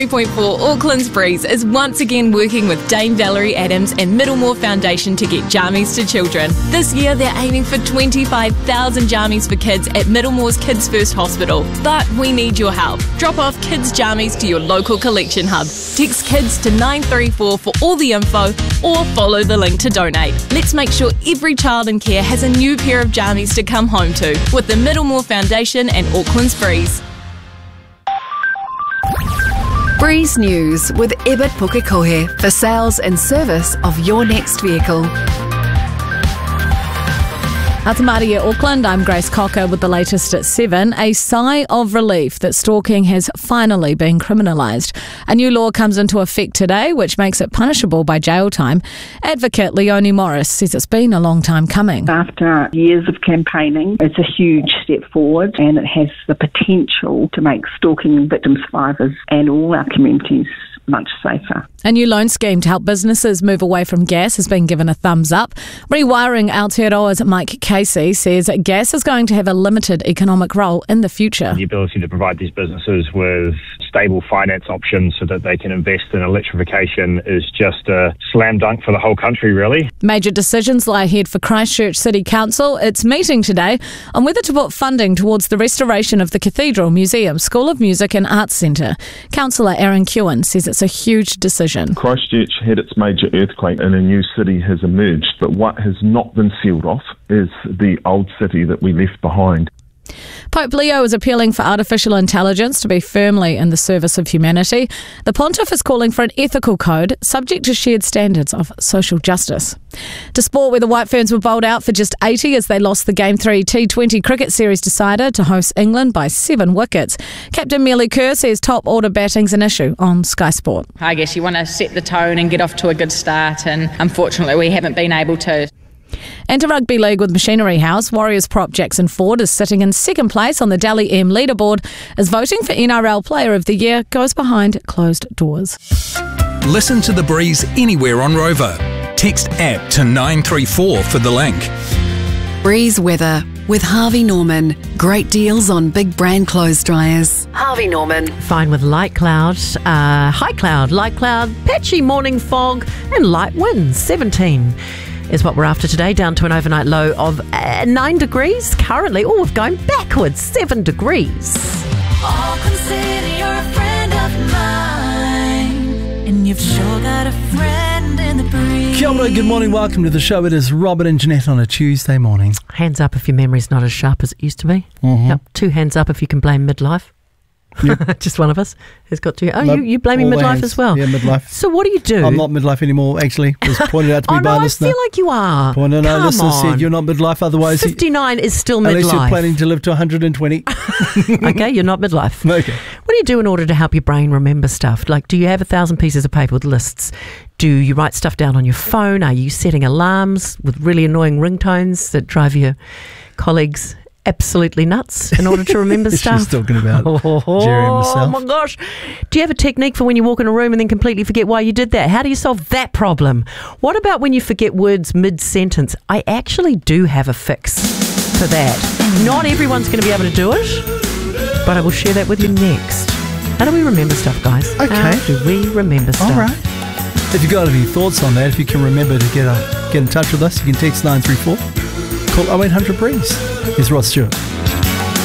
3.4 Auckland's Breeze is once again working with Dame Valerie Adams and Middlemore Foundation to get jammies to children. This year they're aiming for 25,000 jammies for kids at Middlemore's Kids First Hospital. But we need your help. Drop off kids' jammies to your local collection hub. Text KIDS to 934 for all the info or follow the link to donate. Let's make sure every child in care has a new pair of jammies to come home to with the Middlemore Foundation and Auckland's Breeze. Breeze News with Ebert Pukekohe for sales and service of your next vehicle. Atamaria, Auckland, I'm Grace Cocker with the latest at 7. A sigh of relief that stalking has finally been criminalised. A new law comes into effect today which makes it punishable by jail time. Advocate Leonie Morris says it's been a long time coming. After years of campaigning, it's a huge step forward and it has the potential to make stalking victim survivors and all our communities much safer. A new loan scheme to help businesses move away from gas has been given a thumbs up. Rewiring Aotearoa's Mike Casey says gas is going to have a limited economic role in the future. The ability to provide these businesses with stable finance options so that they can invest in electrification is just a slam dunk for the whole country, really. Major decisions lie ahead for Christchurch City Council. It's meeting today on whether to put funding towards the restoration of the Cathedral Museum, School of Music and Arts Centre. Councillor Aaron Kewen says it's a huge decision. Christchurch had its major earthquake and a new city has emerged, but what has not been sealed off is the old city that we left behind. Pope Leo is appealing for artificial intelligence to be firmly in the service of humanity. The Pontiff is calling for an ethical code subject to shared standards of social justice. To sport, where the White Ferns were bowled out for just 80 as they lost the Game 3 T20 cricket series decider to host England by 7 wickets. Captain Mealy Kerr says top order batting's an issue on Sky Sport. I guess you want to set the tone and get off to a good start, and unfortunately we haven't been able to. And to Rugby League with Machinery House, Warriors prop Jackson Ford is sitting in second place on the Dally M leaderboard as voting for NRL Player of the Year goes behind closed doors. Listen to The Breeze anywhere on Rover. Text APP to 934 for the link. Breeze weather with Harvey Norman. Great deals on big brand clothes dryers. Harvey Norman. Fine with light cloud, high cloud, light cloud, patchy morning fog and light winds. 17 is what we're after today, down to an overnight low of 9 degrees currently. Oh, we're going backwards, 7 degrees. All consider you're a friend of mine, and you've sure got a friend in the breeze. Kia ora, good morning, welcome to the show. It is Robert and Jeanette on a Tuesday morning. Hands up if your memory's not as sharp as it used to be. Mm-hmm. Yep, 2 hands up if you can blame midlife. Yep. Just one of us has got to. Oh, no, you blaming midlife hands. as well? Yeah, midlife. So what do you do? I'm not midlife anymore, actually. It was pointed out to me by a listener. I feel like you are. Pointed out, listener said you're not midlife, otherwise 59 is still midlife. Unless you're planning to live to 120. Okay, you're not midlife. Okay. What do you do in order to help your brain remember stuff? Like, do you have 1,000 pieces of paper with lists? Do you write stuff down on your phone? Are you setting alarms with really annoying ringtones that drive your colleagues absolutely nuts in order to remember stuff? She's talking about Jerry and myself. Oh my gosh. Do you have a technique for when you walk in a room and then completely forget why you did that? How do you solve that problem? What about when you forget words mid-sentence? I actually do have a fix for that. Not everyone's going to be able to do it, but I will share that with you next. How do we remember stuff, guys? Okay. How do we remember stuff? All right. If you've got any thoughts on that, if you can remember to get in touch with us, you can text 934. Call 0800 Breeze. Here's Rod Stewart.